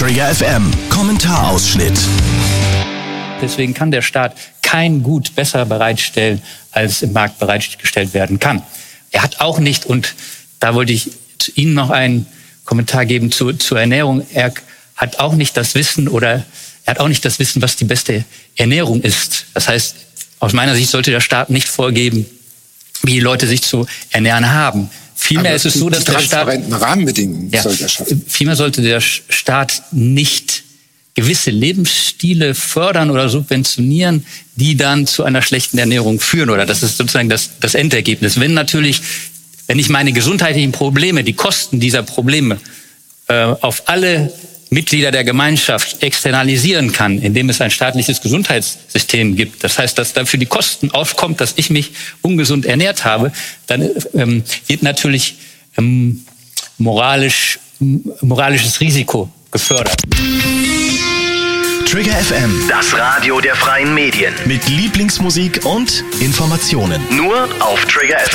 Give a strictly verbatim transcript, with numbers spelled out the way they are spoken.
Trigger F M Kommentarausschnitt. Deswegen kann der Staat kein Gut besser bereitstellen, als im Markt bereitgestellt werden kann. Er hat auch nicht, und da wollte ich zu Ihnen noch einen Kommentar geben zu, zur Ernährung, er hat auch nicht das Wissen oder er hat auch nicht das Wissen, was die beste Ernährung ist. Das heißt, aus meiner Sicht sollte der Staat nicht vorgeben, wie die Leute sich zu ernähren haben. Vielmehr Aber ist es so, dass der Staat transparenten Rahmenbedingungen ja, soll er schaffen. Vielmehr sollte der Staat nicht gewisse Lebensstile fördern oder subventionieren, die dann zu einer schlechten Ernährung führen. Oder das ist sozusagen das, das Endergebnis. Wenn natürlich, wenn ich meine gesundheitlichen Probleme, die Kosten dieser Probleme äh, auf alle Mitglieder der Gemeinschaft externalisieren kann, indem es ein staatliches Gesundheitssystem gibt, das heißt, dass dafür die Kosten aufkommt, dass ich mich ungesund ernährt habe, dann ähm, wird natürlich ähm, moralisch, moralisches Risiko gefördert. Trigger F M, Das Radio der freien Medien. mit Lieblingsmusik und Informationen. Nur auf Trigger F M.